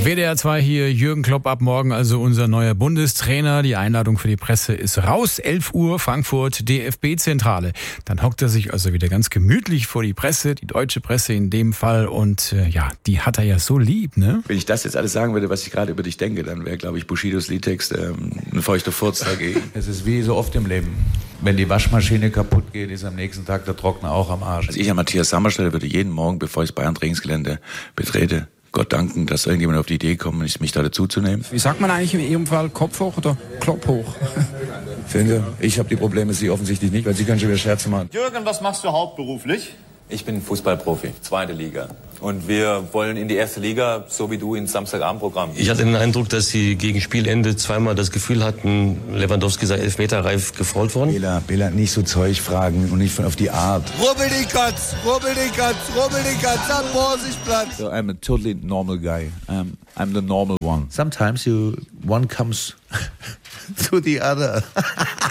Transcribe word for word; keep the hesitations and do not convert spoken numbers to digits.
W D R zwei hier, Jürgen Klopp ab morgen, also unser neuer Bundestrainer. Die Einladung für die Presse ist raus, elf Uhr, Frankfurt, D F B-Zentrale. Dann hockt er sich also wieder ganz gemütlich vor die Presse, die deutsche Presse in dem Fall. Und äh, ja, die hat er ja so lieb, ne? Wenn ich das jetzt alles sagen würde, was ich gerade über dich denke, dann wäre, glaube ich, Bushidos Liedtext ähm, ein feuchter Furz dagegen. Es ist wie so oft im Leben. Wenn die Waschmaschine kaputt geht, ist am nächsten Tag der Trockner auch am Arsch. Also ich an Matthias Sammer stelle, würde jeden Morgen, bevor ich das Bayern-Trainingsgelände betrete, Gott danken, dass irgendjemand auf die Idee kommt, mich da dazu zu nehmen. Wie sagt man eigentlich in Ihrem Fall, Kopf hoch oder Klopp hoch? Finde, ich habe die Probleme, Sie offensichtlich nicht, weil Sie können schon wieder Scherze machen. Jürgen, was machst du hauptberuflich? Ich bin Fußballprofi, zweite Liga. Und wir wollen in die erste Liga, so wie du, ins Samstagabendprogramm. Ich hatte den Eindruck, dass sie gegen Spielende zweimal das Gefühl hatten, Lewandowski sei elfmeterreif gefault worden. Bela, Bela, nicht so Zeug fragen und nicht auf die Art. Rubbel die Katz, rubbel die Katz, rubbel die Katz, am Vorsichtsplatz. So, I'm a totally normal guy. Um, I'm the normal one. Sometimes you one comes to the other.